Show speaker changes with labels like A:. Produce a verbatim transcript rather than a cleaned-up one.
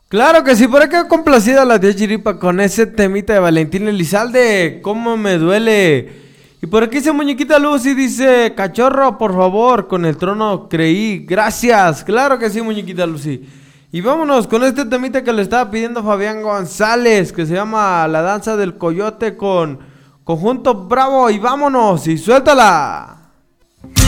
A: Claro que sí, por acá complacida la tía Chiripa con ese temita de Valentín Elizalde, cómo me duele. Y por aquí dice Muñequita Lucy, dice, cachorro, por favor, con el trono creí, gracias. Claro que sí, Muñequita Lucy. Y vámonos con este temita que le estaba pidiendo Fabián González, que se llama La Danza del Coyote con Conjunto Bravo. Y vámonos, y suéltala.